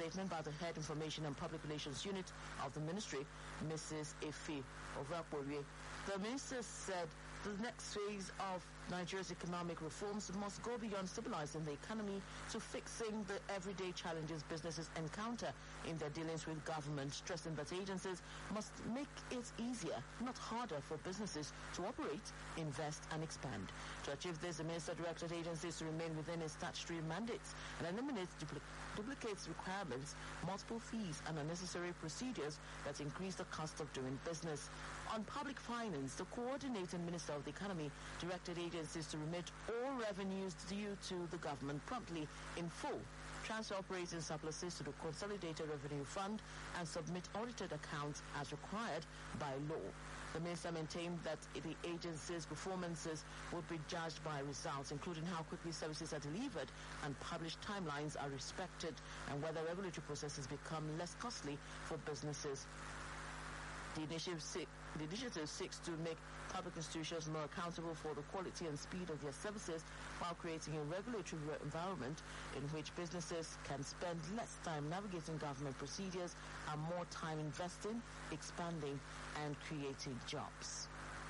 statement by the Head Information and Public Relations Unit of the Ministry, Mrs. Efi Ovakborye, the minister said the next phase of Nigeria's economic reforms must go beyond stabilizing the economy to fixing the everyday challenges businesses encounter in their dealings with government, stressing that agencies must make it easier, not harder, for businesses to operate, invest and expand. To achieve this, the minister directed agencies to remain within its statutory mandates and eliminate duplicates requirements, multiple fees and unnecessary procedures that increase the cost of doing business. On public finance, the coordinating minister of the economy directed agencies to remit all revenues due to the government promptly in full, transfer operating surpluses to the Consolidated Revenue Fund, and submit audited accounts as required by law. The minister maintained that the agency's performances would be judged by results, including how quickly services are delivered and published timelines are respected, and whether regulatory processes become less costly for businesses. The initiative seeks to make public institutions more accountable for the quality and speed of their services while creating a regulatory environment in which businesses can spend less time navigating government procedures and more time investing, expanding, and creating jobs.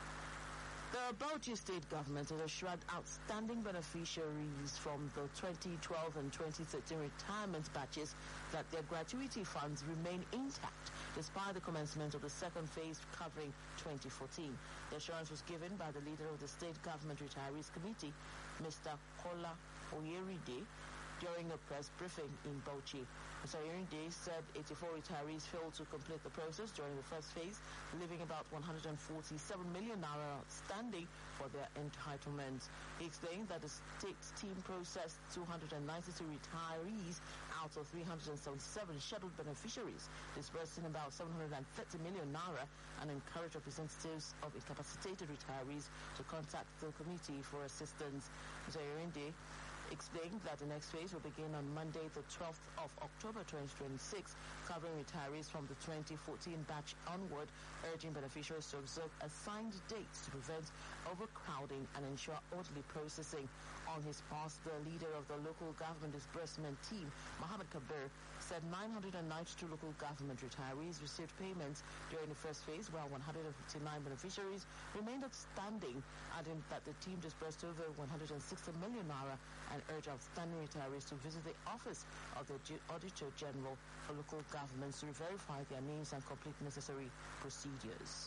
The Bauchi State Government has assured outstanding beneficiaries from the 2012 and 2013 retirement batches that their gratuity funds remain intact despite the commencement of the second phase covering 2014. The assurance was given by the leader of the State Government Retirees Committee, Mr. Kola Oyeride, during a press briefing in Bauchi. Mr. Oyeride said 84 retirees failed to complete the process during the first phase, leaving about 147 million naira outstanding for their entitlements. He explained that the state team processed 292 retirees out of 377 scheduled beneficiaries, disbursing about 730 million naira, and encouraged representatives of incapacitated retirees to contact the committee for assistance. Mr. Oyeride explained that the next phase will begin on Monday, the 12th of October 2026, covering retirees from the 2014 batch onward, urging beneficiaries to observe assigned dates to prevent overcrowding and ensure orderly processing. On his part, the leader of the local government disbursement team, Mohammed Kabir, said 992 local government retirees received payments during the first phase, while 159 beneficiaries remained outstanding, adding that the team disbursed over 160 million naira and urge outstanding retirees to visit the office of the Auditor General for local governments to verify their names and complete necessary procedures.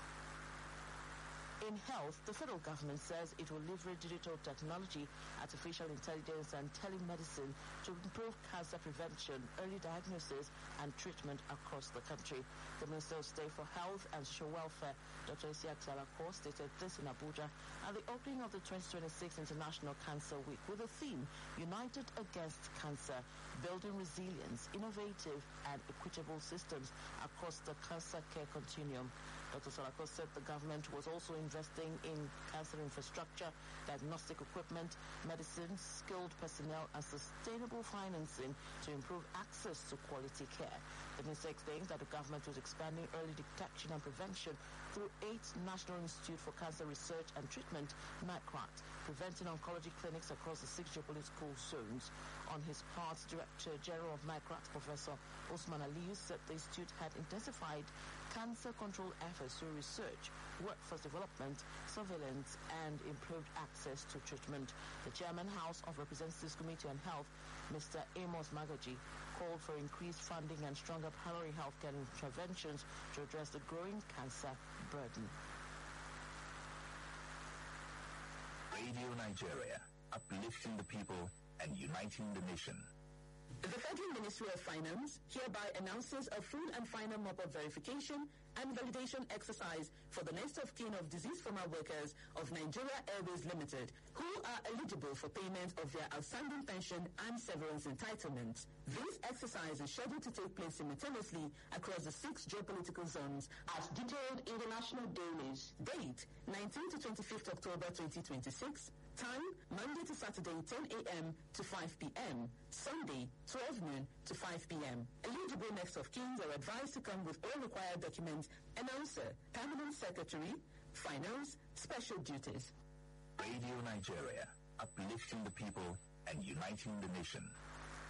In health, the federal government says it will leverage digital technology, artificial intelligence and telemedicine to improve cancer prevention, early diagnosis and treatment across the country. The Minister of State for Health and Social Welfare, Dr. Isiaq Salako, stated this in Abuja at the opening of the 2026 International Cancer Week with the theme, United Against Cancer, Building Resilience, Innovative and Equitable Systems Across the Cancer Care Continuum. Dr. Salako said the government was also investing in cancer infrastructure, diagnostic equipment, medicine, skilled personnel, and sustainable financing to improve access to quality care. The minister explained that the government was expanding early detection and prevention through 8 National Institute for Cancer Research and Treatment, NICRAT, preventing oncology clinics across the 6 geopolitical zones. On his part, Director General of NICRAT, Professor Osman Aliyu, said the institute had intensified cancer control efforts through research, workforce development, surveillance, and improved access to treatment. The Chairman, House of Representatives Committee on Health, Mr. Amos Magaji, called for increased funding and stronger primary health care interventions to address the growing cancer burden. Radio Nigeria, uplifting the people and uniting the nation. The Federal Ministry of Finance hereby announces a full and final mop-up verification and validation exercise for the next of kin of deceased former workers of Nigeria Airways Limited who are eligible for payment of their outstanding pension and severance entitlements. This exercise is scheduled to take place simultaneously across the 6 geopolitical zones as detailed in the national dailies. Date, 19 to 25th October 2026. Time, Monday to Saturday, 10 a.m. to 5 p.m. Sunday, 12 noon to 5 p.m. Eligible next of kins are advised to come with all required documents. Announcer, Permanent Secretary, Finance, Special Duties. Radio Nigeria, uplifting the people and uniting the nation.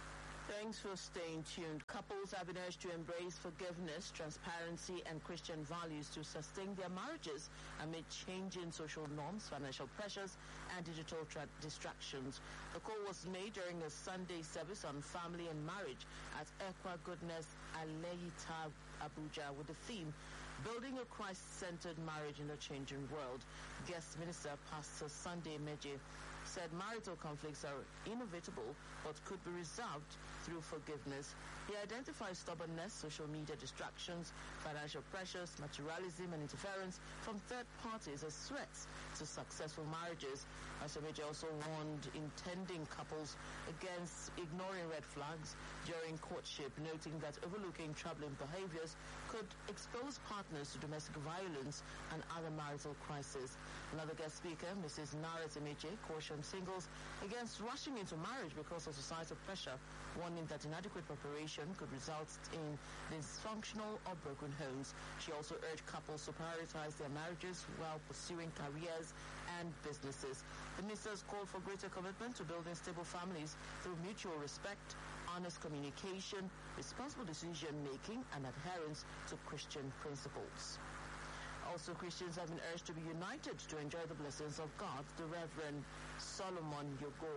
Thanks for staying tuned. Couples have been urged to embrace forgiveness, transparency, and Christian values to sustain their marriages amid changing social norms, financial pressures, and digital distractions. The call was made during a Sunday service on family and marriage at Equa Goodness Aleita, Abuja, with the theme Building a Christ-Centered Marriage in a Changing World. Guest minister Pastor Sunday Meje said marital conflicts are inevitable but could be resolved through forgiveness. He identified stubbornness, social media distractions, financial pressures, materialism, and interference from third parties as threats to successful marriages. Pastor Meje also warned intending couples against ignoring red flags during courtship, noting that overlooking troubling behaviors could expose partners to domestic violence and other marital crises. Another guest speaker, Mrs. Nara Meje, cautioned singles against rushing into marriage because of societal pressure, warning that inadequate preparation could result in dysfunctional or broken homes. She also urged couples to prioritize their marriages while pursuing careers and businesses. The ministers called for greater commitment to building stable families through mutual respect, honest communication, responsible decision-making, and adherence to Christian principles. Also, Christians have been urged to be united to enjoy the blessings of God. The Reverend Solomon Yogo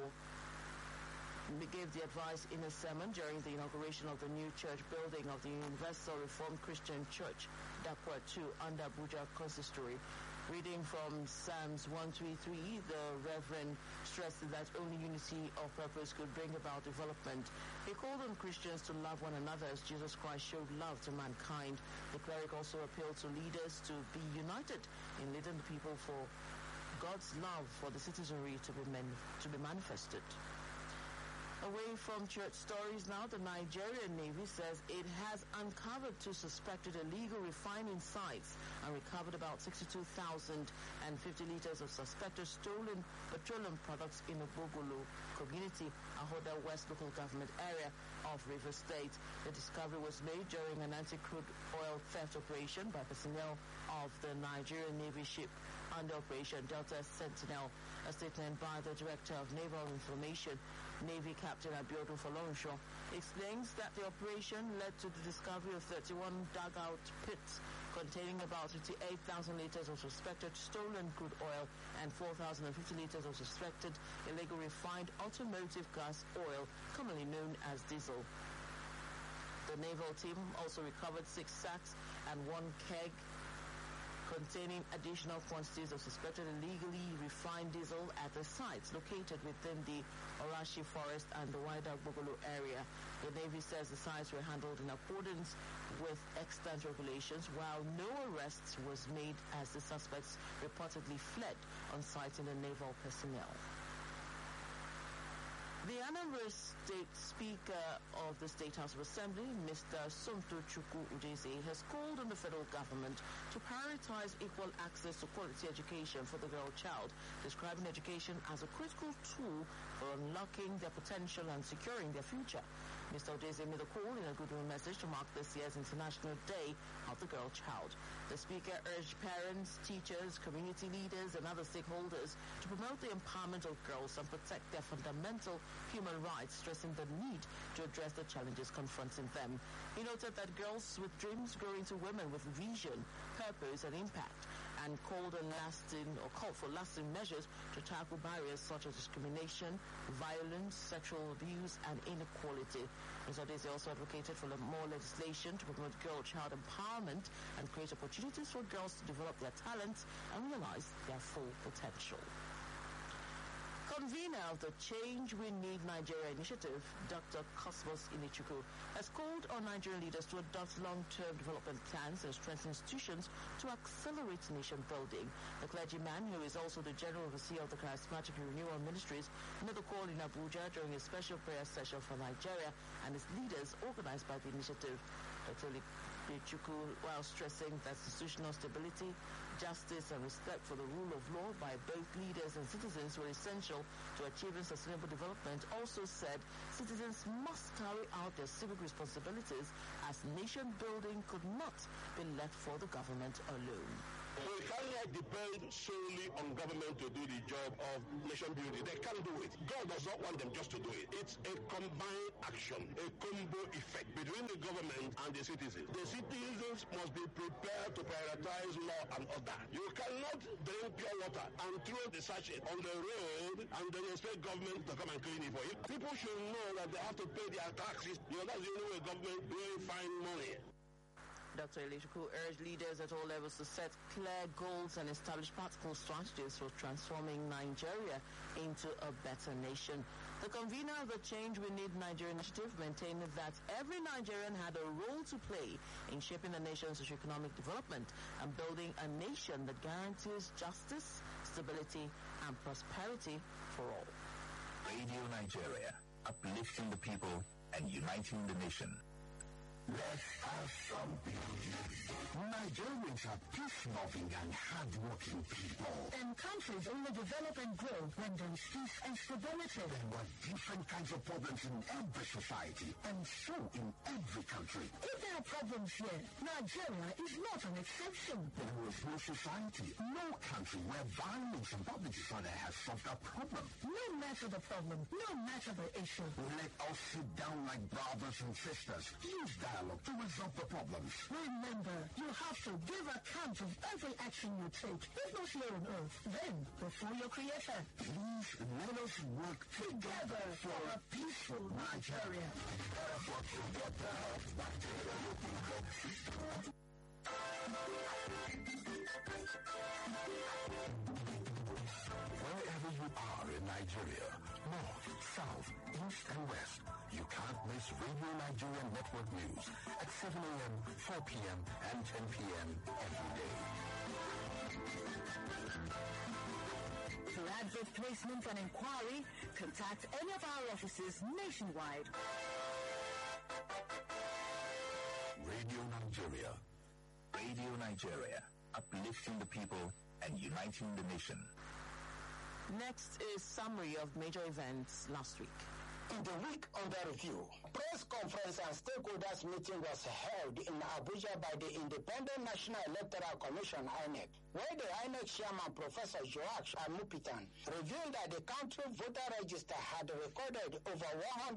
gave the advice in a sermon during the inauguration of the new church building of the Universal Reformed Christian Church, Dakwa 2, under Abuja Consistory. Reading from Psalms 133, the Reverend stressed that only unity of purpose could bring about development. He called on Christians to love one another as Jesus Christ showed love to mankind. The cleric also appealed to leaders to be united in leading the people for God's love for the citizenry to be manifested. Away from church stories now, the Nigerian Navy says it has uncovered two suspected illegal refining sites and recovered about 62,050 liters of suspected stolen petroleum products in Obogolo community, Ahoda West local government area of Rivers State. The discovery was made during an anti-crude oil theft operation by personnel of the Nigerian Navy ship under Operation Delta Sentinel. A statement by the Director of Naval Information, Navy Captain Abiodun Folorunso, explains that the operation led to the discovery of 31 dugout pits containing about 58,000 liters of suspected stolen crude oil and 4,050 liters of suspected illegal refined automotive gas oil, commonly known as diesel. The naval team also recovered 6 sacks and 1 keg containing additional quantities of suspected illegally refined diesel at the sites located within the Orashi Forest and the wider Bogolo area. The Navy says the sites were handled in accordance with extant regulations, while no arrests was made as the suspects reportedly fled on citing the naval personnel. The Anambra State Speaker of the State House of Assembly, Mr. Somto Chukwu Udeze, has called on the federal government to prioritize equal access to quality education for the girl child, describing education as a critical tool for unlocking their potential and securing their future. Mr. Udeze made a call in a goodwill message to mark this year's International Day of the Girl Child. The Speaker urged parents, teachers, community leaders, and other stakeholders to promote the empowerment of girls and protect their fundamental human rights, stressing the need to address the challenges confronting them. He noted that girls with dreams grow into women with vision, purpose, and impact, and called for lasting measures to tackle barriers such as discrimination, violence, sexual abuse, and inequality. Mr. Odeze also advocated for more legislation to promote girl-child empowerment and create opportunities for girls to develop their talents and realize their full potential. Convener of the Change We Need Nigeria initiative, Dr. Cosmos Inichuku, has called on Nigerian leaders to adopt long-term development plans and strengthen institutions to accelerate nation building. The clergyman, who is also the General Overseer of the Charismatic Renewal Ministries, made the call in Abuja during a special prayer session for Nigeria and its leaders organized by the initiative. Dr. Inichuku, while stressing that institutional stability, justice, and respect for the rule of law by both leaders and citizens were essential to achieving sustainable development, also said citizens must carry out their civic responsibilities as nation building could not be left for the government alone. We cannot depend solely on government to do the job of nation building. They can't do it. God does not want them just to do it. It's a combined action, a combo effect between the government and the citizens. The citizens must be prepared to prioritize law and order. You cannot drink pure water and throw the sachet on the road and then expect government to come and clean it for you. People should know that they have to pay their taxes. That's the only way government will find money. Dr. Elishuku urged leaders at all levels to set clear goals and establish practical strategies for transforming Nigeria into a better nation. The convener of the Change We Need Nigeria initiative maintained that every Nigerian had a role to play in shaping the nation's socio-economic development and building a nation that guarantees justice, stability, and prosperity for all. Radio Nigeria, uplifting the people and uniting the nation. Let's have some beauty. Nigerians are peace-loving and hard-working people. And countries only develop and grow when there is peace and stability. There are different kinds of problems in every society, and so in every country. If there are problems here, Nigeria is not an exception. There is no society, no country where violence and public disorder has solved a problem. No matter the problem, no matter the issue. Let us sit down like brothers and sisters. Use dialogue to resolve the problems. Remember, you have to give account of every action you take, if not here on earth, then before your Creator. Please let us work together for a peaceful Nigeria. Wherever you are in Nigeria, north, south, east, and west, you can't miss Radio Nigeria Network News at 7 a.m., 4 p.m., and 10 p.m. every day. For advert placement and inquiry, contact any of our offices nationwide. Radio Nigeria. Radio Nigeria, uplifting the people and uniting the nation. Next is summary of major events last week. In the week under review, press conference and stakeholders meeting was held in Abuja by the Independent National Electoral Commission, INEC, where the INEC chairman, Professor Joash Amupitan, revealed that the country voter register had recorded over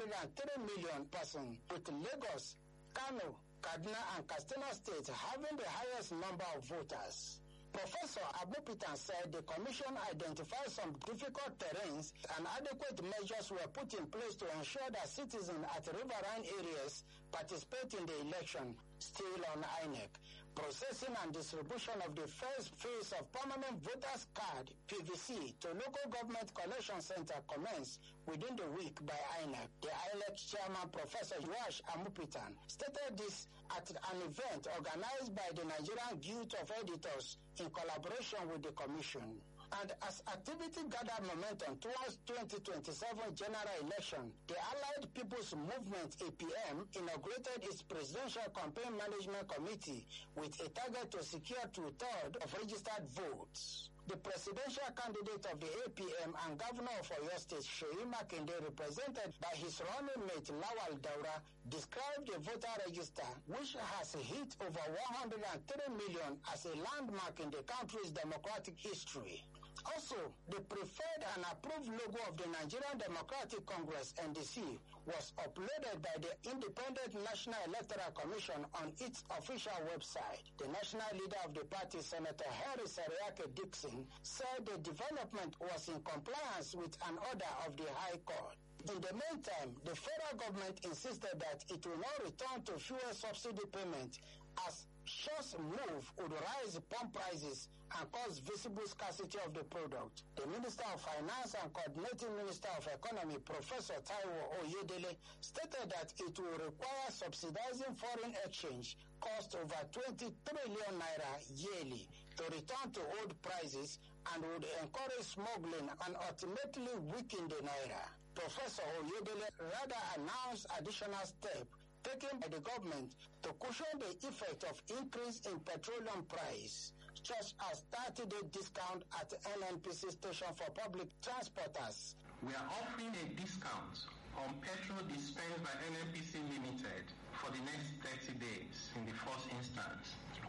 103 million persons, with Lagos, Kano, Kaduna, and Katsina states having the highest number of voters. Professor Abupitan said the commission identified some difficult terrains and adequate measures were put in place to ensure that citizens at riverine areas participate in the election. Still on INEC, processing and distribution of the first phase of permanent voters card, PVC, to local government collection center commenced within the week by INEC. The INEC chairman, Professor Joash Amupitan, stated this at an event organized by the Nigerian Guild of Editors in collaboration with the commission. And as activity gathered momentum towards 2027 general election, the Allied People's Movement, APM, inaugurated its Presidential Campaign Management Committee with a target to secure 2/3 of registered votes. The presidential candidate of the APM and governor of Oyo State, Seyi Makinde, represented by his running mate Lawal Daura, described the voter register, which has hit over 103 million, as a landmark in the country's democratic history. Also, the preferred and approved logo of the Nigerian Democratic Congress, NDC, was uploaded by the Independent National Electoral Commission on its official website. The national leader of the party, Senator Harry Seriake Dixon, said the development was in compliance with an order of the High Court. In the meantime, the federal government insisted that it will not return to fuel subsidy payment, as such move would rise pump prices and cause visible scarcity of the product. The Minister of Finance and Coordinating Minister of Economy, Professor Taiwo Oyedele, stated that it will require subsidizing foreign exchange cost over 20 trillion naira yearly to return to old prices and would encourage smuggling and ultimately weaken the naira. Professor Oyedele rather announced additional steps taken by the government to cushion the effect of increase in petroleum price, such as 30-day discount at NNPC station for public transporters. We are offering a discount on petrol dispensed by NNPC Limited for the next 30 days in the first instance.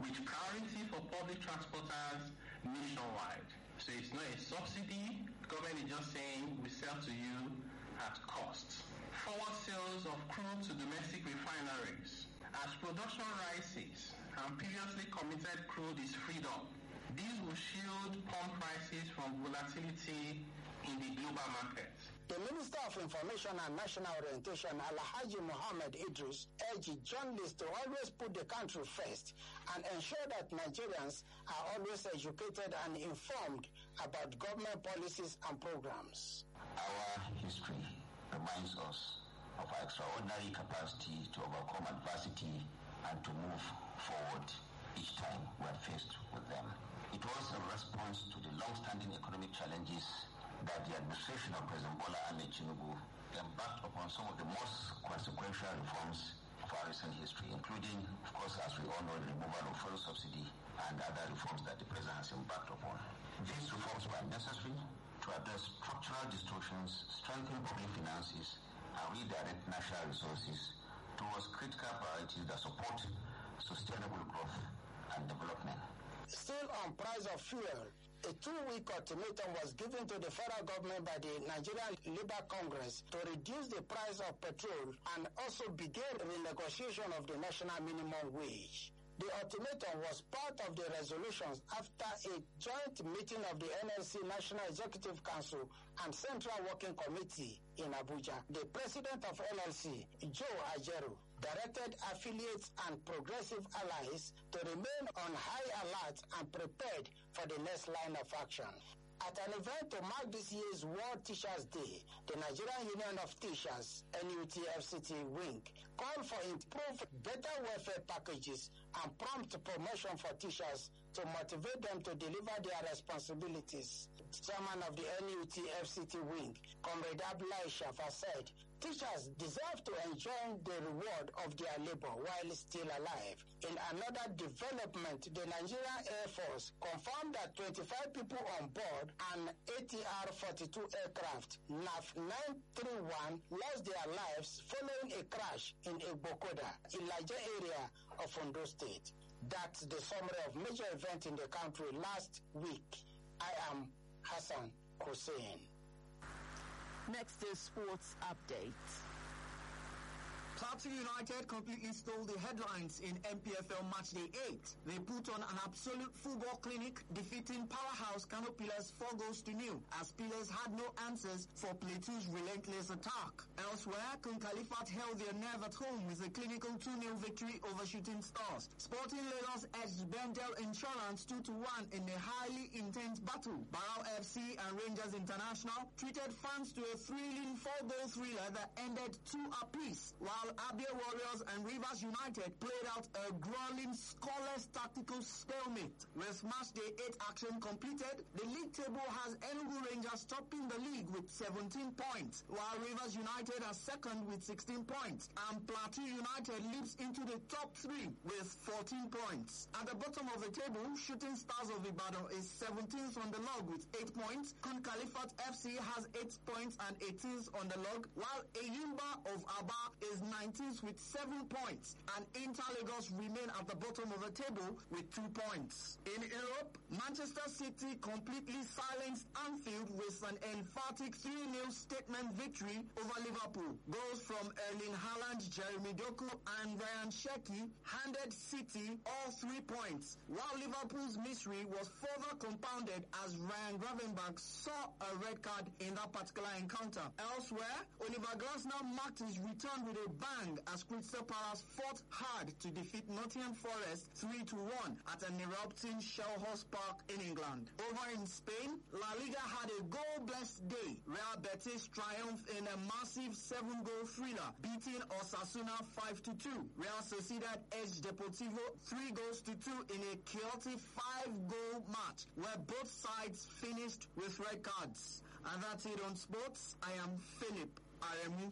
with priority for public transporters nationwide. So it's not a subsidy. The government is just saying we sell to you at cost. Forward sales of crude to domestic refineries. As production rises and previously committed crude is freed up, this will shield pump prices from volatility in the global market. The Minister of Information and National Orientation, Alhaji Mohammed Idris, urged journalists to always put the country first and ensure that Nigerians are always educated and informed about government policies and programs. Our history reminds us of our extraordinary capacity to overcome adversity and to move forward each time we are faced with them. It was a response to the long-standing economic challenges that the administration of President Bola Ahmed Tinubu embarked upon some of the most consequential reforms of our recent history, including, of course, as we all know, the removal of fuel subsidy and other reforms that the President has embarked upon. These reforms were necessary to address structural distortions, strengthen public finances, and redirect national resources towards critical priorities that support sustainable growth and development. Still on price of fuel, a 2-week ultimatum was given to the federal government by the Nigerian Labour Congress to reduce the price of petrol and also begin renegotiation of the national minimum wage. The ultimatum was part of the resolutions after a joint meeting of the NLC National Executive Council and Central Working Committee in Abuja. The president of NLC, Joe Ajaero, directed affiliates and progressive allies to remain on high alert and prepared for the next line of action. At an event to mark this year's World Teachers' Day, the Nigerian Union of Teachers, NUT-FCT WINC, called for improved better welfare packages and prompt promotion for teachers to motivate them to deliver their responsibilities. Chairman of the NUT-FCT WINC, Comrade Abdullahi Shafa, said, teachers deserve to enjoy the reward of their labor while still alive. In another development, the Nigerian Air Force confirmed that 25 people on board an ATR-42 aircraft, NAF 931, lost their lives following a crash in Igbokoda, Ilaja area of Ondo State. That's the summary of major events in the country last week. I am Hassan Hussein. Next is sports update. Plateau United completely stole the headlines in MPFL Matchday 8. They put on an absolute football clinic, defeating powerhouse Kano Pillars 4-0 as Pillars had no answers for Plateau's relentless attack. Elsewhere, Kun Khalifat held their nerve at home with a clinical 2-0 victory over Shooting Stars. Sporting Lagos edged Bendel Insurance 2-1 in a highly intense battle. Barrow FC and Rangers International treated fans to a thrilling 4-goal thriller that ended 2 apiece, while Abia Warriors and Rivers United played out a grueling scoreless tactical stalemate. With Matchday 8 action completed, the league table has Enugu Rangers topping the league with 17 points, while Rivers United are second with 16 points, and Plateau United leaps into the top 3 with 14 points. At the bottom of the table, Shooting Stars of Ibadan is 17th on the log with 8 points. Kun Khalifat FC has 8 points and 18th on the log, while Eyimba of Aba is 19th with 7 points, and Inter Lagos remain at the bottom of the table with 2 points. In Europe, Manchester City completely silenced Anfield with an emphatic 3-0 statement victory over Liverpool. Goals from Erling Haaland, Jeremy Doku, and Ryan Sheki handed City all 3 points, while Liverpool's misery was further compounded as Ryan Gravenberch saw a red card in that particular encounter. Elsewhere, Oliver Glasner marked his return with a bang as Crystal Palace fought hard to defeat Nottingham Forest 3-1 at an erupting Selhurst Park in England. Over in Spain, La Liga had a goal-blessed day. Real Betis triumphed in a massive 7-goal thriller, beating Osasuna 5-2. Real Sociedad edged Deportivo 3-2 in a chaotic 5-goal match where both sides finished with red cards. And that's it on sports. I am Philip Aremu.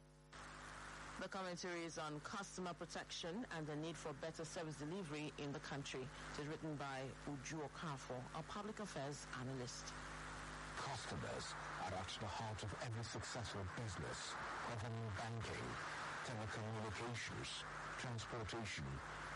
The commentary is on customer protection and the need for better service delivery in the country. It is written by Uju Okafo, a public affairs analyst. Customers are at the heart of every successful business, whether in banking, telecommunications, transportation,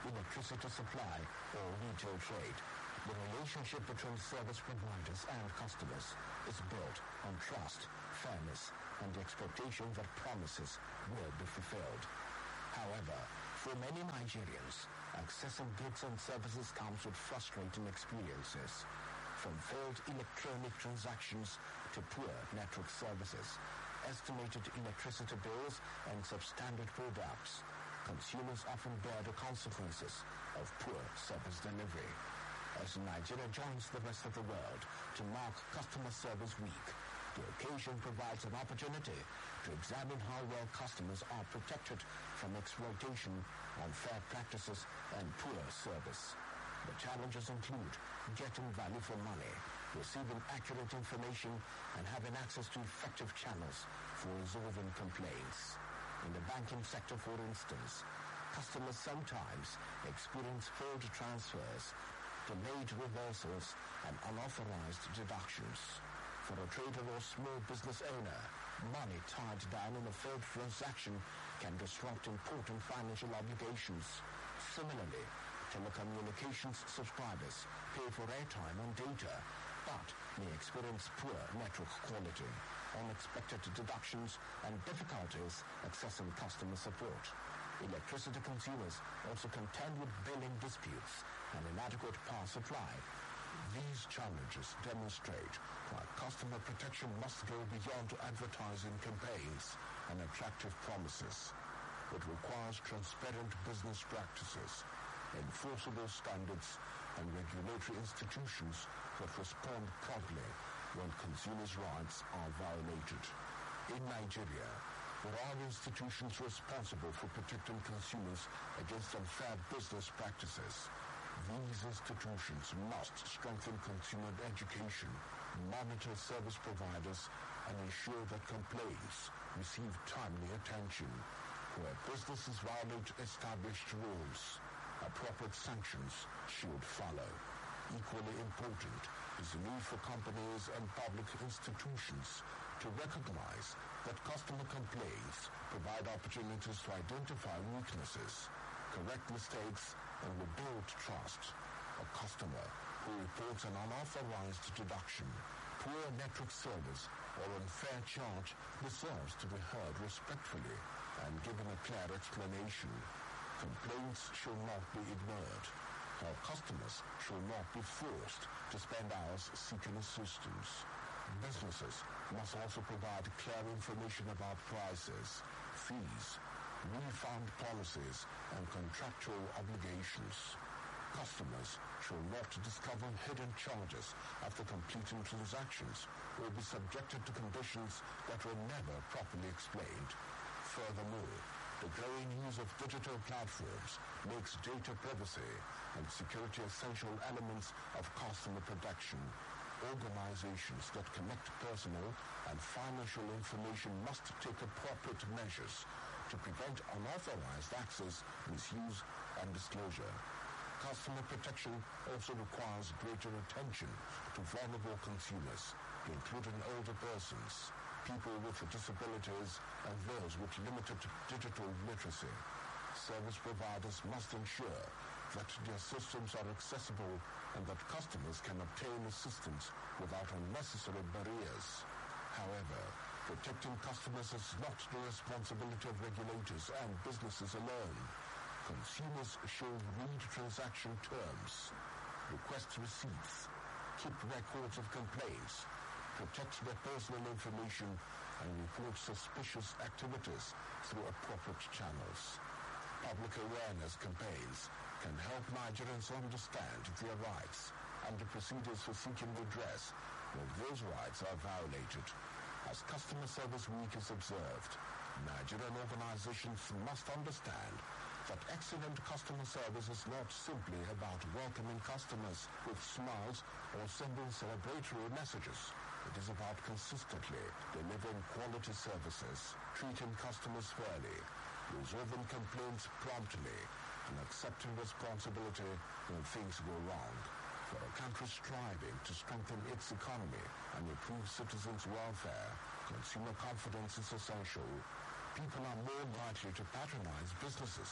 electricity supply, or retail trade. The relationship between service providers and customers is built on trust, fairness, and the expectation that promises will be fulfilled. However, for many Nigerians, accessing goods and services comes with frustrating experiences. From failed electronic transactions to poor network services, estimated electricity bills, and substandard products, consumers often bear the consequences of poor service delivery. As Nigeria joins the rest of the world to mark Customer Service Week, the occasion provides an opportunity to examine how well customers are protected from exploitation, unfair practices, and poor service. The challenges include getting value for money, receiving accurate information, and having access to effective channels for resolving complaints. In the banking sector, for instance, customers sometimes experience failed transfers, delayed reversals, and unauthorized deductions. For a trader or small business owner, money tied down in a failed transaction can disrupt important financial obligations. Similarly, telecommunications subscribers pay for airtime and data, but may experience poor network quality, unexpected deductions, and difficulties accessing customer support. Electricity consumers also contend with billing disputes and inadequate power supply. These challenges demonstrate why customer protection must go beyond advertising campaigns and attractive promises. It requires transparent business practices, enforceable standards, and regulatory institutions that respond promptly when consumers' rights are violated. In Nigeria, there are institutions responsible for protecting consumers against unfair business practices. These institutions must strengthen consumer education, monitor service providers, and ensure that complaints receive timely attention. Where businesses violate established rules, appropriate sanctions should follow. Equally important is the need for companies and public institutions to recognize that customer complaints provide opportunities to identify weaknesses, correct mistakes, and rebuild trust. A customer who reports an unauthorized deduction, poor network service, or unfair charge deserves to be heard respectfully and given a clear explanation. Complaints should not be ignored. Our customers should not be forced to spend hours seeking assistance. Businesses must also provide clear information about prices, fees, refund policies, and contractual obligations. Customers should not discover hidden charges after completing transactions or be subjected to conditions that were never properly explained. Furthermore, the growing use of digital platforms makes data privacy and security essential elements of customer protection. Organizations that connect personal and financial information must take appropriate measures to prevent unauthorized access, misuse, and disclosure. Customer protection also requires greater attention to vulnerable consumers, including older persons, people with disabilities, and those with limited digital literacy. Service providers must ensure that their systems are accessible and that customers can obtain assistance without unnecessary barriers. However, protecting customers is not the responsibility of regulators and businesses alone. Consumers should read transaction terms, request receipts, keep records of complaints, protect their personal information, and report suspicious activities through appropriate channels. Public awareness campaigns can help Nigerians understand their rights and the procedures for seeking redress when those rights are violated. As Customer Service Week is observed, Nigerian organizations must understand that excellent customer service is not simply about welcoming customers with smiles or sending celebratory messages. It is about consistently delivering quality services, treating customers fairly, resolving complaints promptly, and accepting responsibility when things go wrong. For a country striving to strengthen its economy and improve citizens' welfare, consumer confidence is essential. People are more likely to patronize businesses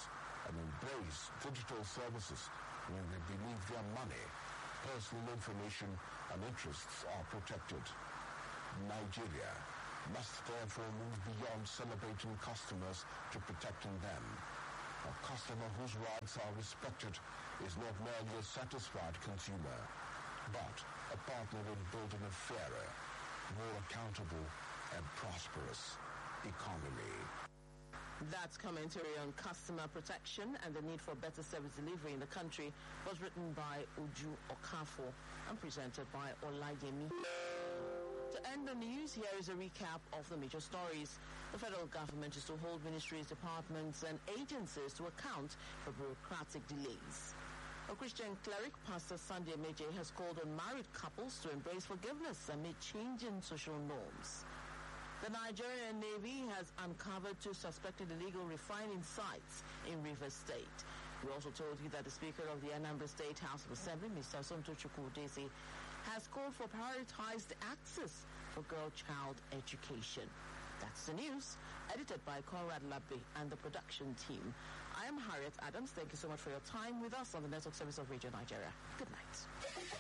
and embrace digital services when they believe their money, personal information, and interests are protected. Nigeria must therefore move beyond celebrating customers to protecting them. A customer whose rights are respected is not merely a satisfied consumer, but a partner in building a fairer, more accountable, and prosperous economy. That commentary on customer protection and the need for better service delivery in the country was written by Uju Okafor and presented by Olayemi. To end the news, here is a recap of the major stories. The federal government is to hold ministries, departments, and agencies to account for bureaucratic delays. A Christian cleric, Pastor Sunday Meje, has called on married couples to embrace forgiveness amid changing social norms. The Nigerian Navy has uncovered 2 suspected illegal refining sites in Rivers State. We also told you that the Speaker of the Anambra State House of Assembly, Mr. Somtochukwu Udeze, has called for prioritized access for girl-child education. That's the news, edited by Conrad Labbe and the production team. I am Harriet Adams. Thank you so much for your time with us on the network service of Radio Nigeria. Good night.